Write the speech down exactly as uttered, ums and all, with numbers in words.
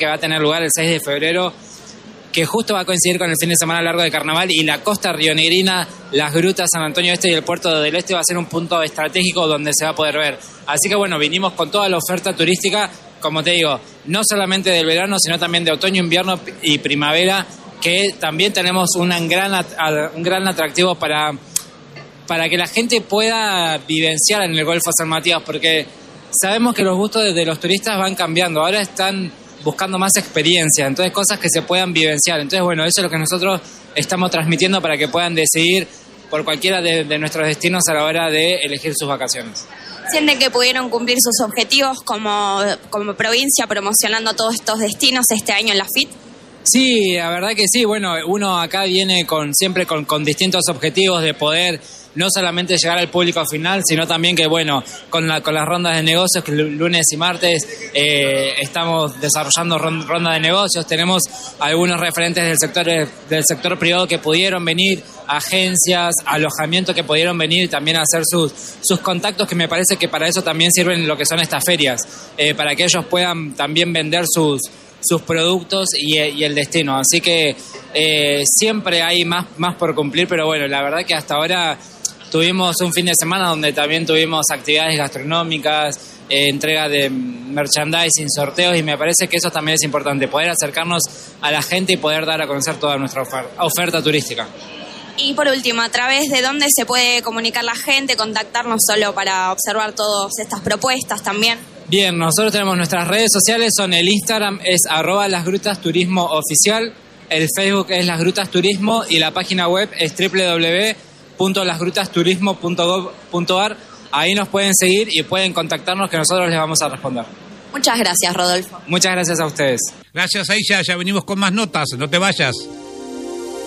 que va a tener lugar el seis de febrero, que justo va a coincidir con el fin de semana largo de carnaval, y la costa rionegrina, las grutas San Antonio Este y el puerto del Este va a ser un punto estratégico donde se va a poder ver. Así que bueno, vinimos con toda la oferta turística, como te digo, no solamente del verano, sino también de otoño, invierno y primavera, que también tenemos un gran, un gran atractivo para, para que la gente pueda vivenciar en el Golfo San Matías, porque sabemos que los gustos de los turistas van cambiando, ahora están buscando más experiencia, entonces cosas que se puedan vivenciar. Entonces, bueno, eso es lo que nosotros estamos transmitiendo para que puedan decidir por cualquiera de, de nuestros destinos a la hora de elegir sus vacaciones. ¿Sienten que pudieron cumplir sus objetivos como, como provincia promocionando todos estos destinos este año en la F I T? Sí, la verdad que sí. Bueno, uno acá viene con siempre con, con distintos objetivos de poder no solamente llegar al público final, sino también que, bueno, con, la, con las rondas de negocios, que lunes y martes eh, estamos desarrollando rondas de negocios, tenemos algunos referentes del sector del sector privado que pudieron venir, agencias, alojamientos que pudieron venir también a hacer sus, sus contactos, que me parece que para eso también sirven lo que son estas ferias, eh, para que ellos puedan también vender sus sus productos y, y el destino. Así que eh, siempre hay más, más por cumplir, pero bueno, la verdad que hasta ahora tuvimos un fin de semana donde también tuvimos actividades gastronómicas, eh, entrega de merchandising, sorteos, y me parece que eso también es importante, poder acercarnos a la gente y poder dar a conocer toda nuestra oferta, oferta turística. Y por último, ¿a través de dónde se puede comunicar la gente, contactarnos solo para observar todas estas propuestas también? Bien, nosotros tenemos nuestras redes sociales, son el Instagram es arroba Las Grutas Turismo Oficial, el Facebook es Las Grutas Turismo y la página web es doble u doble u doble u punto las grutas turismo punto gov punto a r. Ahí nos pueden seguir y pueden contactarnos, que nosotros les vamos a responder. Muchas gracias, Rodolfo. Muchas gracias a ustedes. Gracias, Aisha. Ya venimos con más notas. No te vayas.